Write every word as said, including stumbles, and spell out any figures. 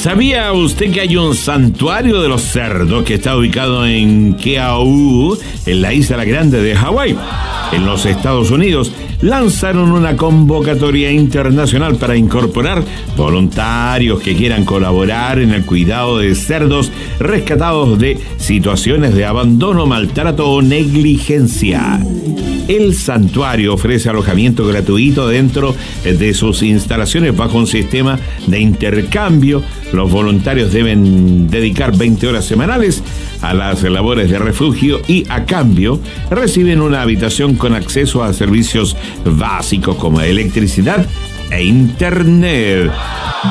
¿Sabía usted que hay un santuario de los cerdos que está ubicado en Keau'u, en la isla grande de Hawái? En los Estados Unidos lanzaron una convocatoria internacional para incorporar voluntarios que quieran colaborar en el cuidado de cerdos rescatados de situaciones de abandono, maltrato o negligencia. El santuario ofrece alojamiento gratuito dentro de sus instalaciones bajo un sistema de intercambio. Los voluntarios deben dedicar veinte horas semanales a las labores de refugio y, a cambio, reciben una habitación con acceso a servicios básicos como electricidad e internet.